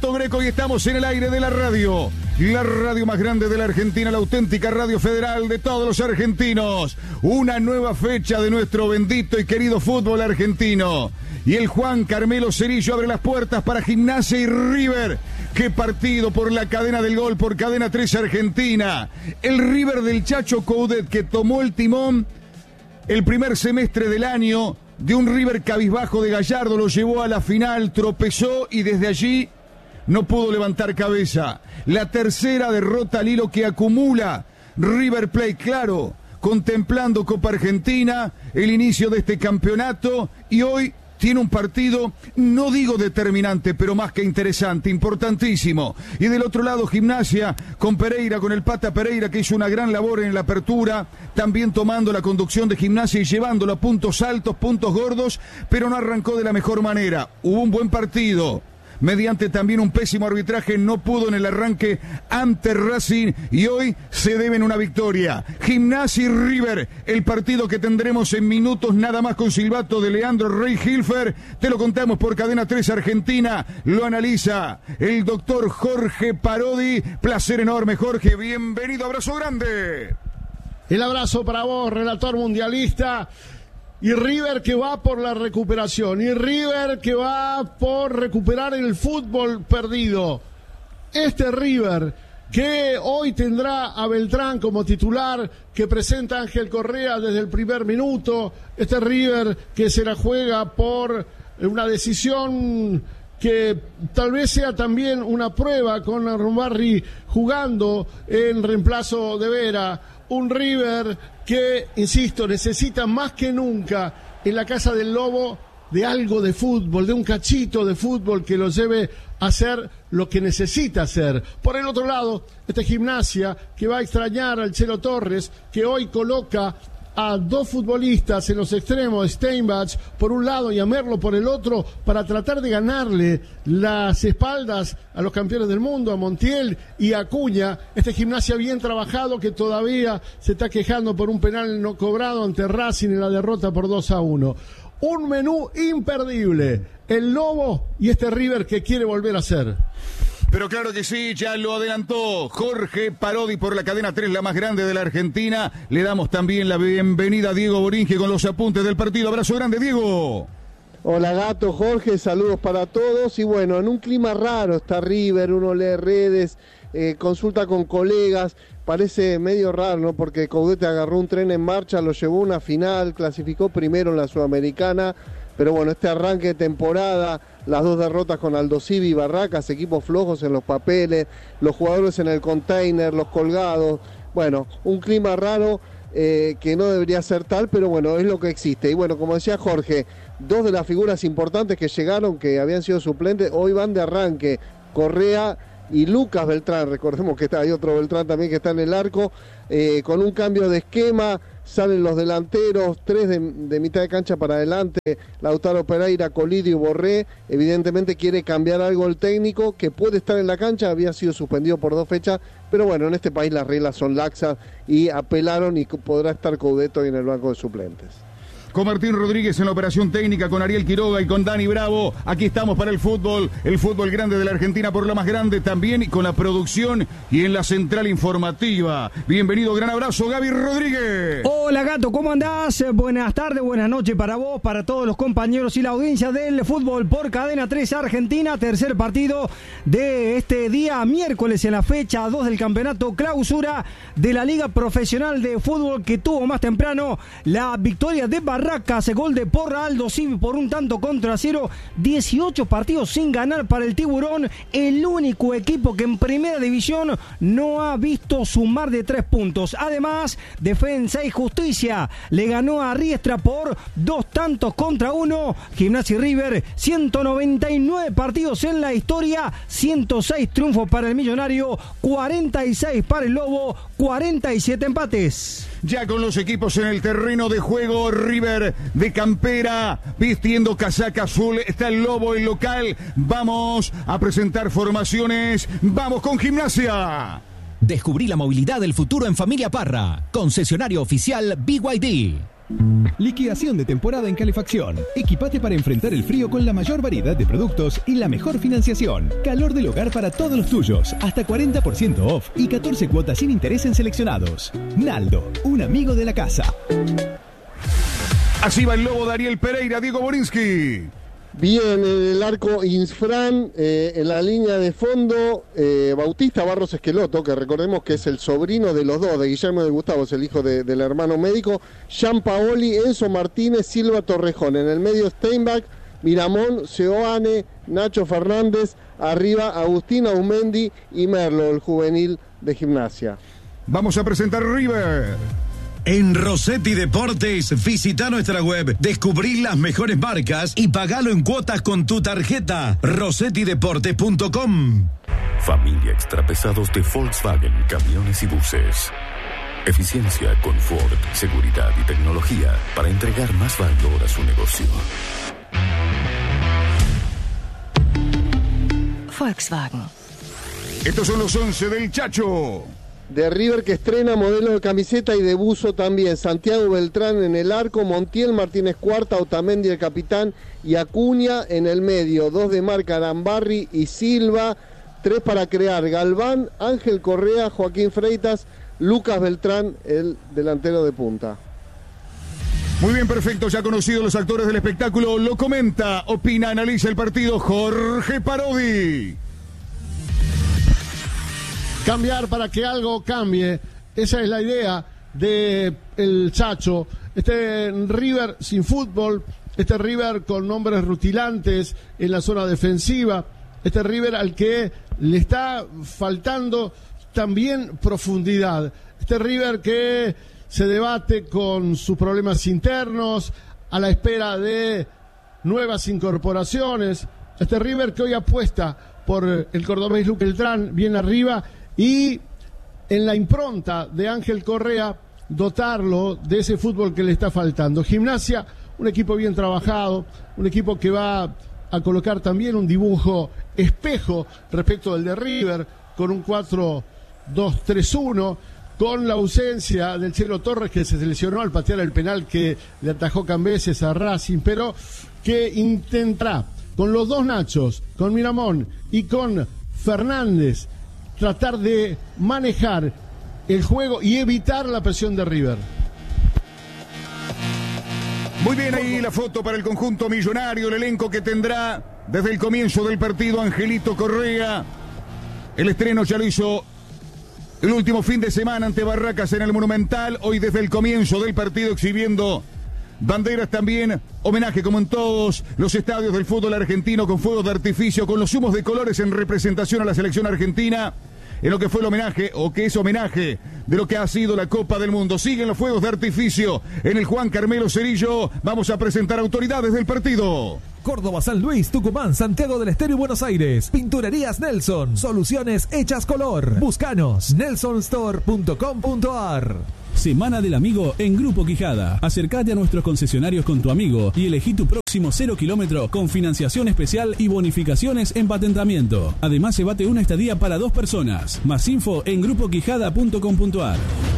Greco y estamos en el aire de la radio más grande de la Argentina, la auténtica radio federal de todos los argentinos. Una nueva fecha de nuestro bendito y querido fútbol argentino. Y el Juan Carmelo Cerillo abre las puertas para Gimnasia y River. ¡Qué partido por la cadena del gol, por Cadena 3 Argentina! El River del Chacho Coudet, que tomó el timón el primer semestre del año de un River cabizbajo de Gallardo, lo llevó a la final, tropezó y desde allí no pudo levantar cabeza. La tercera derrota al hilo que acumula River Plate, claro, contemplando Copa Argentina, el inicio de este campeonato, y hoy tiene un partido, no digo determinante, pero más que interesante, importantísimo. Y del otro lado, Gimnasia, con Pereira, con el Pata Pereira, que hizo una gran labor en la apertura, también tomando la conducción de Gimnasia y llevándolo a puntos altos, puntos gordos, pero no arrancó de la mejor manera. Hubo un buen partido. Mediante también un pésimo arbitraje, no pudo en el arranque ante Racing y hoy se deben una victoria. Gimnasia y River, el partido que tendremos en minutos nada más con silbato de Leandro Rey Hilfer. Te lo contamos por Cadena 3 Argentina, lo analiza el doctor Jorge Parodi. Placer enorme, Jorge, bienvenido, abrazo grande. El abrazo para vos, relator mundialista. Y River que va por la recuperación, y River que va por recuperar el fútbol perdido. Este River que hoy tendrá a Beltrán como titular, que presenta a Ángel Correa desde el primer minuto. Este River que se la juega por una decisión que tal vez sea también una prueba con Rombarri jugando en reemplazo de Vera. Un River que, insisto, necesita más que nunca en la Casa del Lobo de algo de fútbol, de un cachito de fútbol que lo lleve a hacer lo que necesita hacer. Por el otro lado, Gimnasia que va a extrañar al Chelo Torres, que hoy coloca a dos futbolistas en los extremos, Steinbach por un lado y a Merlo por el otro, para tratar de ganarle las espaldas a los campeones del mundo, a Montiel y a Acuña. Gimnasia bien trabajado que todavía se está quejando por un penal no cobrado ante Racing en la derrota por 2-1. Un menú imperdible, el Lobo y River que quiere volver a ser. Pero claro que sí, ya lo adelantó Jorge Parodi por la Cadena 3, la más grande de la Argentina. Le damos también la bienvenida a Diego Boringe con los apuntes del partido. Abrazo grande, Diego. Hola Gato, Jorge, saludos para todos. Y bueno, en un clima raro está River, uno lee redes, consulta con colegas. Parece medio raro, ¿no? Porque Coudet agarró un tren en marcha, lo llevó a una final, clasificó primero en la Sudamericana. Pero bueno, este arranque de temporada, las dos derrotas con Aldosivi y Barracas, equipos flojos en los papeles, los jugadores en el container, los colgados. Bueno, un clima raro que no debería ser tal, pero bueno, es lo que existe. Y bueno, como decía Jorge, dos de las figuras importantes que llegaron, que habían sido suplentes, hoy van de arranque. Correa y Lucas Beltrán, recordemos que hay otro Beltrán también que está en el arco, con un cambio de esquema. Salen los delanteros, tres de mitad de cancha para adelante, Lautaro Pereira, Colidio y Borré. Evidentemente quiere cambiar algo el técnico, que puede estar en la cancha, había sido suspendido por 2 fechas, pero bueno, en este país las reglas son laxas y apelaron y podrá estar Coudet hoy en el banco de suplentes. Con Martín Rodríguez en la operación técnica, con Ariel Quiroga y con Dani Bravo. Aquí estamos para el fútbol grande de la Argentina por la más grande también, y con la producción y en la central informativa. Bienvenido, gran abrazo, Gaby Rodríguez. Hola Gato, ¿cómo andás? Buenas tardes, buenas noches para vos, para todos los compañeros y la audiencia del fútbol por Cadena 3 Argentina. Tercer partido de este día miércoles en la fecha 2 del campeonato clausura de la Liga Profesional de Fútbol, que tuvo más temprano la victoria de Barracas, gol de Porra Aldosivi por 1-0. 18 partidos sin ganar para el Tiburón, el único equipo que en primera división no ha visto sumar de 3 puntos. Además, Defensa y Justicia le ganó a Riestra por 2-1. Gimnasia y River, 199 partidos en la historia, 106 triunfos para el Millonario, 46 para el Lobo, 47 empates. Ya con los equipos en el terreno de juego, River de campera, vistiendo casaca azul, está el Lobo, el local. Vamos a presentar formaciones, vamos con Gimnasia. Descubrí la movilidad del futuro en Familia Parra, concesionario oficial BYD. Liquidación de temporada en calefacción. Equipate para enfrentar el frío con la mayor variedad de productos y la mejor financiación. Calor del hogar para todos los tuyos. Hasta 40% off y 14 cuotas sin interés en seleccionados. Naldo, un amigo de la casa. Así va el lobo Dariel Pereira, Diego Borinsky. Bien, en el arco Insfran, en la línea de fondo, Bautista Barros Esqueloto, que recordemos que es el sobrino de los dos, de Guillermo y de Gustavo, es el hijo del hermano médico, Gianpaoli, Enzo Martínez, Silva Torrejón, en el medio Steinbach, Miramón, Seoane, Nacho Fernández, arriba Agustín Aumendi y Merlo, el juvenil de Gimnasia. Vamos a presentar River. En Rossetti Deportes, visita nuestra web, descubrí las mejores marcas y pagalo en cuotas con tu tarjeta. rossettideportes.com. Familia Extrapesados de Volkswagen, camiones y buses. Eficiencia, confort, seguridad y tecnología para entregar más valor a su negocio. Volkswagen. Estos son los 11 del Chacho. De River, que estrena modelo de camiseta y de buzo también. Santiago Beltrán en el arco, Montiel, Martínez Cuarta, Otamendi el capitán y Acuña en el medio. 2 de marca, Arambarri y Silva. 3 para crear, Galván, Ángel Correa, Joaquín Freitas, Lucas Beltrán, el delantero de punta. Muy bien, perfecto, ya conocidos los actores del espectáculo. Lo comenta, opina, analiza el partido Jorge Parodi. Cambiar para que algo cambie. Esa es la idea de el Chacho. Este River sin fútbol, este River con nombres rutilantes en la zona defensiva, este River al que le está faltando también profundidad. Este River que se debate con sus problemas internos, a la espera de nuevas incorporaciones. Este River que hoy apuesta por el cordobés Lucas Beltrán bien arriba, y en la impronta de Ángel Correa dotarlo de ese fútbol que le está faltando. Gimnasia, un equipo bien trabajado, un equipo que va a colocar también un dibujo espejo respecto del de River, con un 4-2-3-1, con la ausencia del Chelo Torres, que se lesionó al patear el penal que le atajó Cambeses a Racing, pero que intentará con los dos Nachos, con Miramón y con Fernández, tratar de manejar el juego y evitar la presión de River. Muy bien, ahí la foto para el conjunto millonario, el elenco que tendrá desde el comienzo del partido Angelito Correa. El estreno ya lo hizo el último fin de semana ante Barracas en el Monumental. Hoy desde el comienzo del partido exhibiendo banderas también, homenaje como en todos los estadios del fútbol argentino, con fuegos de artificio, con los humos de colores en representación a la selección argentina, en lo que fue el homenaje, o que es homenaje de lo que ha sido la Copa del Mundo. Siguen los fuegos de artificio en el Juan Carmelo Cerillo. Vamos a presentar autoridades del partido. Córdoba, San Luis, Tucumán, Santiago del Estero y Buenos Aires. Pinturerías Nelson. Soluciones hechas color. Búscanos. nelsonstore.com.ar. Semana del Amigo en Grupo Quijada. Acércate a nuestros concesionarios con tu amigo y elegí tu próximo 0 kilómetro con financiación especial y bonificaciones en patentamiento. Además, llévate una estadía para 2 personas. Más info en grupoquijada.com.ar.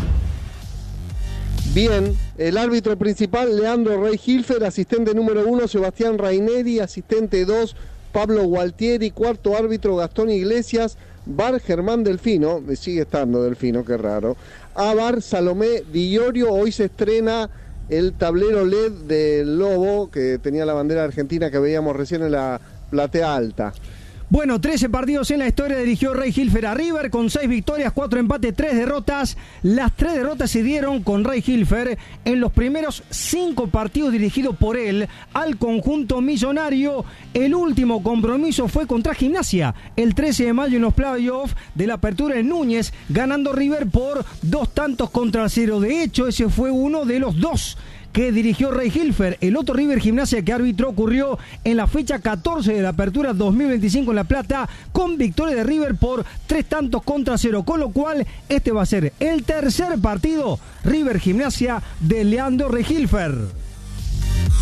Bien, el árbitro principal, Leandro Rey Hilfer, asistente número 1, Sebastián Raineri, asistente 2, Pablo Gualtieri, cuarto árbitro, Gastón Iglesias, VAR Germán Delfino, sigue estando Delfino, qué raro, VAR Salomé Di Iorio. Hoy se estrena el tablero LED del Lobo, que tenía la bandera argentina que veíamos recién en la platea alta. Bueno, 13 partidos en la historia dirigió Rey Hilfer a River, con 6 victorias, 4 empates, 3 derrotas. Las 3 derrotas se dieron con Rey Hilfer en los primeros 5 partidos dirigidos por él al conjunto millonario. El último compromiso fue contra Gimnasia, el 13 de mayo en los playoffs de la apertura en Núñez, ganando River por 2-0. De hecho, ese fue uno de los 2 que dirigió Rey Hilfer. El otro River Gimnasia que arbitró ocurrió en la fecha 14 de la apertura 2025 en La Plata, con victoria de River por 3-0, con lo cual este va a ser el tercer partido River Gimnasia de Leandro Rey Hilfer.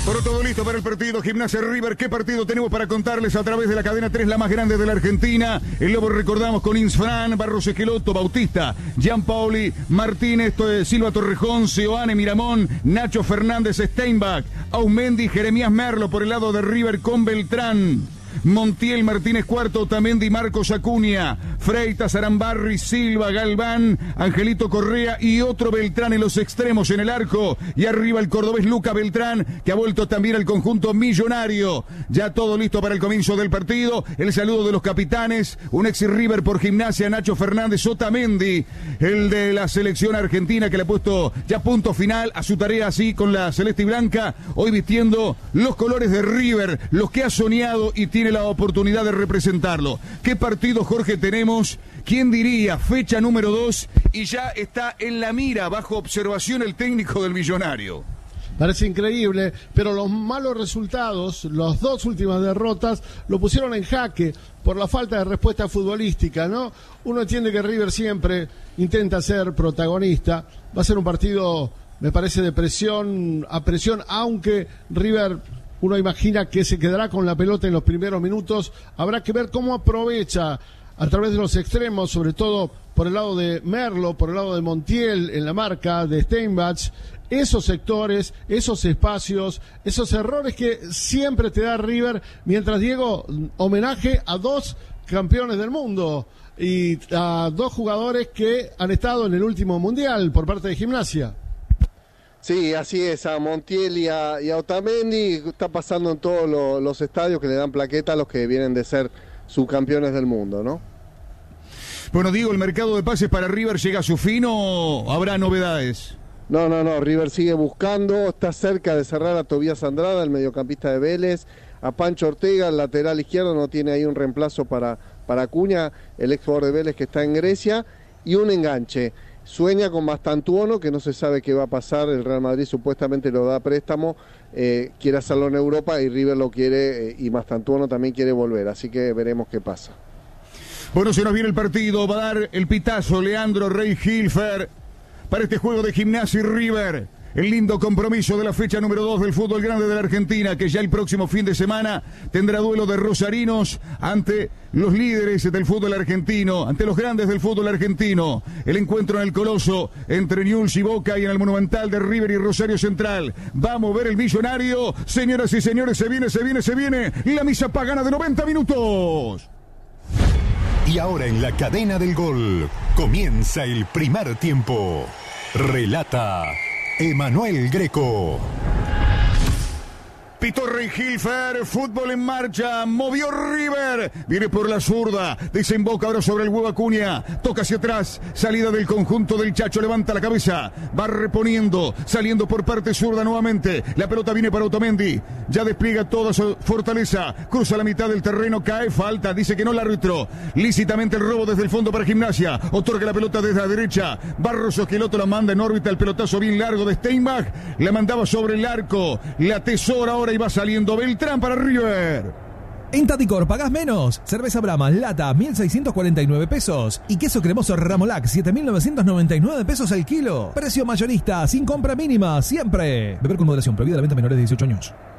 Por todo listo para el partido Gimnasia River. ¿Qué partido tenemos para contarles a través de la cadena 3, la más grande de la Argentina? El Lobo recordamos con Insfran, Barros Esqueloto, Bautista, Gianpaoli, Martínez, Silva Torrejón, Seoane Miramón, Nacho Fernández, Steinbach, Aumendi, Jeremías Merlo por el lado de River con Beltrán. Montiel, Martínez Cuarto, Otamendi, Marcos Acuña, Freitas, Arambarri, Silva, Galván, Angelito Correa y otro Beltrán en los extremos en el arco. Y arriba el cordobés Luca Beltrán, que ha vuelto también al conjunto millonario. Ya todo listo para el comienzo del partido. El saludo de los capitanes, un ex River por Gimnasia, Nacho Fernández, Otamendi, el de la selección argentina que le ha puesto ya punto final a su tarea así con la celeste y blanca, hoy vistiendo los colores de River, los que ha soñado y tiene la oportunidad de representarlo. ¿Qué partido, Jorge, tenemos? ¿Quién diría? Fecha número 2 y ya está en la mira, bajo observación, el técnico del millonario. Parece increíble, pero los malos resultados, las dos últimas derrotas, lo pusieron en jaque por la falta de respuesta futbolística, ¿no? Uno entiende que River siempre intenta ser protagonista. Va a ser un partido, me parece, de presión a presión, aunque River, uno imagina que se quedará con la pelota en los primeros minutos. Habrá que ver cómo aprovecha a través de los extremos, sobre todo por el lado de Merlo, por el lado de Montiel, en la marca de Steinbach, esos sectores, esos espacios, esos errores que siempre te da River, mientras, Diego, homenaje a dos campeones del mundo y a dos jugadores que han estado en el último mundial por parte de Gimnasia. Sí, así es, a Montiel y a Otamendi está pasando en todos los estadios que le dan plaqueta a los que vienen de ser subcampeones del mundo, ¿no? Bueno, Diego, ¿el mercado de pases para River llega a su fin o habrá novedades? No, River sigue buscando, está cerca de cerrar a Tobías Andrada, el mediocampista de Vélez, a Pancho Ortega, el lateral izquierdo, no tiene ahí un reemplazo para Acuña, el ex jugador de Vélez que está en Grecia, y un enganche. Sueña con Mastantuono, que no se sabe qué va a pasar, el Real Madrid supuestamente lo da a préstamo, quiere hacerlo en Europa y River lo quiere, y Mastantuono también quiere volver, así que veremos qué pasa. Bueno, se nos viene el partido, va a dar el pitazo Leandro Rey Hilfer para este juego de Gimnasia y River. El lindo compromiso de la fecha número 2 del fútbol grande de la Argentina, que ya el próximo fin de semana tendrá duelo de rosarinos ante los líderes del fútbol argentino, ante los grandes del fútbol argentino. El encuentro en el Coloso entre Newell's y Boca, y en el Monumental de River y Rosario Central. Vamos a ver el millonario. Señoras y señores, se viene la misa pagana de 90 minutos. Y ahora en la cadena del gol comienza el primer tiempo. Relata Emanuel Greco. Pitó Rey Hilfer, fútbol en marcha, movió River, viene por la zurda, desemboca ahora sobre el huevo Acuña, toca hacia atrás, salida del conjunto del Chacho, levanta la cabeza, va reponiendo, saliendo por parte zurda nuevamente, la pelota viene para Otamendi, ya despliega toda su fortaleza, cruza la mitad del terreno, cae, falta, dice que no el árbitro, lícitamente el robo desde el fondo para Gimnasia, otorga la pelota desde la derecha, Barros Esqueloto la manda en órbita, el pelotazo bien largo de Steinbach, la mandaba sobre el arco, la tesora ahora y va saliendo Beltrán para River. En Taticor pagás menos. Cerveza Brahma, lata, 1.649 pesos. Y queso cremoso Ramolac, 7.999 pesos el kilo. Precio mayorista, sin compra mínima, siempre. Beber con moderación, prohibida la venta a menores de 18 años.